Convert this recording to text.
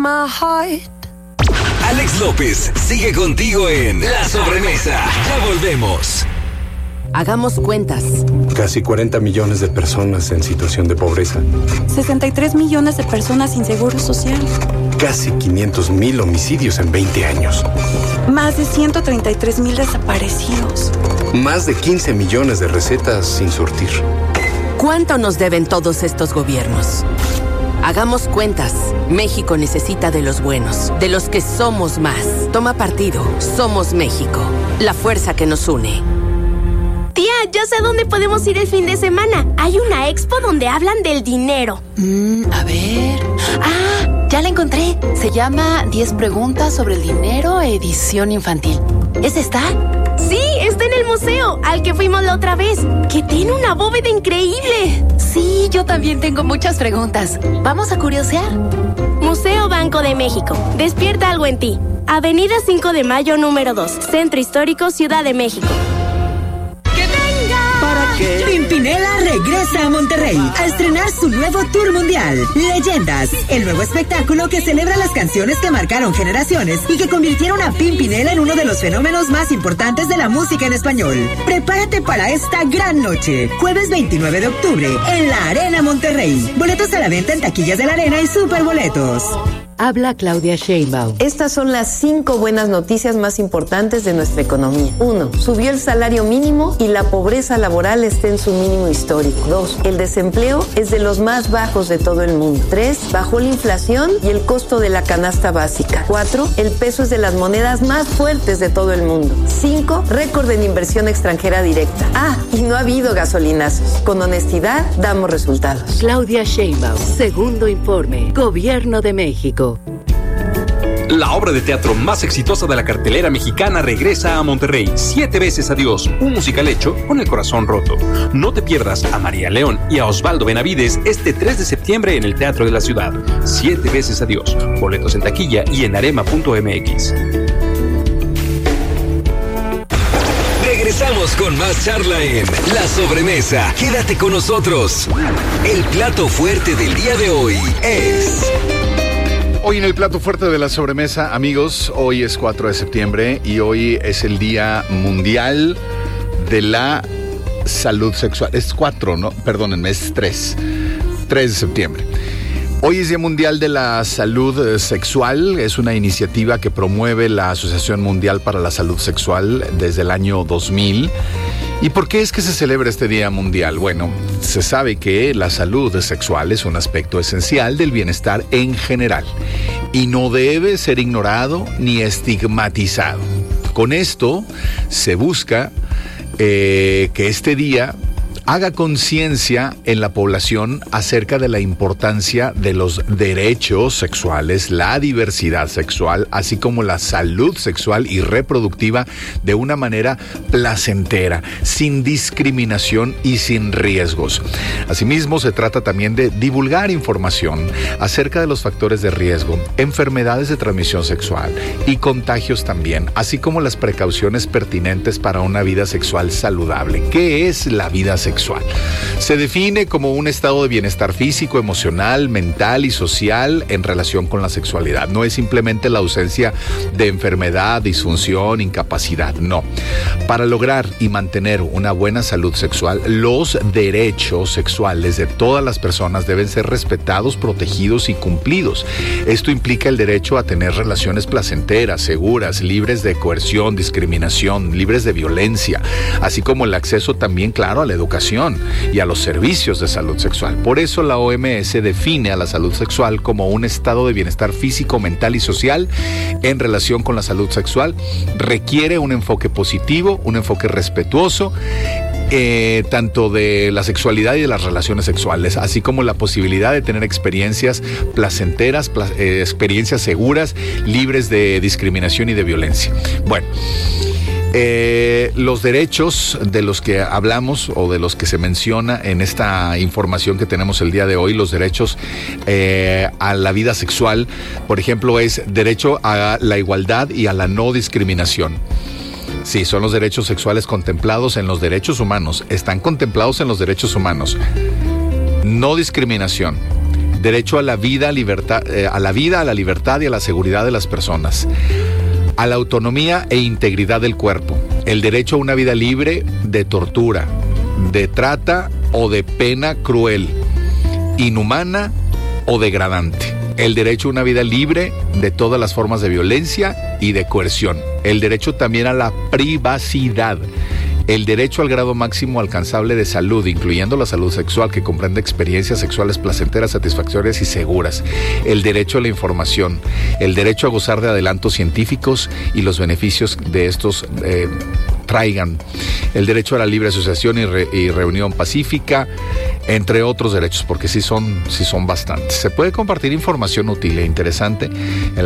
my heart. Alex López sigue contigo en La Sobremesa. Ya volvemos. Hagamos cuentas. Casi 40 millones de personas en situación de pobreza. 63 millones de personas sin seguro social. Casi 500,000 homicidios en 20 años. Más de 133,000 desaparecidos. Más de 15 millones de recetas sin surtir. ¿Cuánto nos deben todos estos gobiernos? Hagamos cuentas. México necesita de los buenos, de los que somos más. Toma partido. Somos México. La fuerza que nos une. Tía, yo sé dónde podemos ir el fin de semana. Hay una expo donde hablan del dinero. A ver... ya la encontré. Se llama 10 preguntas sobre el dinero, edición infantil. ¿Esa está? Sí, está en el museo, al que fuimos la otra vez, que tiene una bóveda increíble. Sí, yo también tengo muchas preguntas. Vamos a curiosear. Museo Banco de México. Despierta algo en ti. Avenida 5 de Mayo, número 2. Centro Histórico, Ciudad de México. Pimpinela regresa a Monterrey a estrenar su nuevo tour mundial, Leyendas, el nuevo espectáculo que celebra las canciones que marcaron generaciones y que convirtieron a Pimpinela en uno de los fenómenos más importantes de la música en español. Prepárate para esta gran noche, jueves 29 de octubre, en la Arena Monterrey. Boletos a la venta en taquillas de la Arena y Superboletos. Habla Claudia Sheinbaum. Estas son las 5 buenas noticias más importantes de nuestra economía. 1. Subió el salario mínimo y la pobreza laboral está en su mínimo histórico. 2. El desempleo es de los más bajos de todo el mundo. 3. Bajó la inflación y el costo de la canasta básica. 4. El peso es de las monedas más fuertes de todo el mundo. 5. Récord en inversión extranjera directa. Y no ha habido gasolinazos. Con honestidad damos resultados. Claudia Sheinbaum, segundo informe. Gobierno de México. La obra de teatro más exitosa de la cartelera mexicana regresa a Monterrey. 7 veces adiós, un musical hecho con el corazón roto. No te pierdas a María León y a Osvaldo Benavides este 3 de septiembre en el Teatro de la Ciudad. 7 veces adiós. Boletos en taquilla y en arema.mx. Regresamos con más charla en La Sobremesa. Quédate con nosotros. El plato fuerte del día de hoy es... Hoy en el plato fuerte de la sobremesa, amigos, hoy es 4 de septiembre y hoy es el Día Mundial de la Salud Sexual. Es 4, ¿no? Perdónenme, es 3 de septiembre. Hoy es Día Mundial de la Salud Sexual. Es una iniciativa que promueve la Asociación Mundial para la Salud Sexual desde el año 2000. ¿Y por qué es que se celebra este Día Mundial? Bueno, se sabe que la salud sexual es un aspecto esencial del bienestar en general y no debe ser ignorado ni estigmatizado. Con esto se busca que este día haga conciencia en la población acerca de la importancia de los derechos sexuales, la diversidad sexual, así como la salud sexual y reproductiva de una manera placentera, sin discriminación y sin riesgos. Asimismo, se trata también de divulgar información acerca de los factores de riesgo, enfermedades de transmisión sexual y contagios también, así como las precauciones pertinentes para una vida sexual saludable. ¿Qué es la vida sexual? Se define como un estado de bienestar físico, emocional, mental y social en relación con la sexualidad. No es simplemente la ausencia de enfermedad, disfunción, incapacidad, no. Para lograr y mantener una buena salud sexual, los derechos sexuales de todas las personas deben ser respetados, protegidos y cumplidos. Esto implica el derecho a tener relaciones placenteras, seguras, libres de coerción, discriminación, libres de violencia, así como el acceso también, claro, a la educación y a los servicios de salud sexual. Por eso la OMS define a la salud sexual como un estado de bienestar físico, mental y social en relación con la salud sexual. Requiere un enfoque positivo, un enfoque respetuoso, tanto de la sexualidad y de las relaciones sexuales, así como la posibilidad de tener experiencias placenteras, experiencias seguras, libres de discriminación y de violencia. Bueno, los derechos de los que hablamos o de los que se menciona en esta información que tenemos el día de hoy, los derechos a la vida sexual, por ejemplo, es derecho a la igualdad y a la no discriminación. Sí, son los derechos sexuales contemplados en los derechos humanos, están contemplados en los derechos humanos. No discriminación, derecho a la vida, a la libertad y a la seguridad de las personas, a la autonomía e integridad del cuerpo, el derecho a una vida libre de tortura, de trata o de pena cruel, inhumana o degradante, el derecho a una vida libre de todas las formas de violencia y de coerción, el derecho también a la privacidad, el derecho al grado máximo alcanzable de salud, incluyendo la salud sexual, que comprende experiencias sexuales placenteras, satisfactorias y seguras, el derecho a la información, el derecho a gozar de adelantos científicos y los beneficios de estos traigan, el derecho a la libre asociación y reunión pacífica, entre otros derechos, porque sí son bastantes. Se puede compartir información útil e interesante en